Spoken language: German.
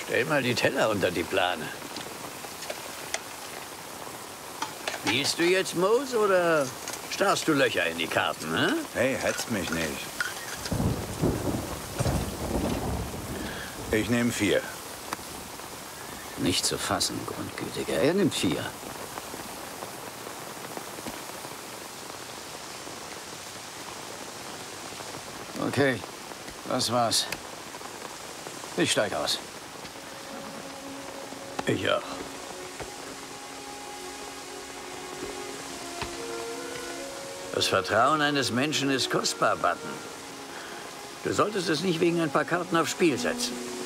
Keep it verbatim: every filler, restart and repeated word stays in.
Stell mal die Teller unter die Plane. Spielst du jetzt, Mose, oder starrst du Löcher in die Karten, ne? Hey, hetzt mich nicht. Ich nehme vier. Nicht zu fassen, Grundgütiger. Er nimmt vier. Okay, das war's. Ich steig aus. Ich auch. Das Vertrauen eines Menschen ist kostbar, Button. Du solltest es nicht wegen ein paar Karten aufs Spiel setzen.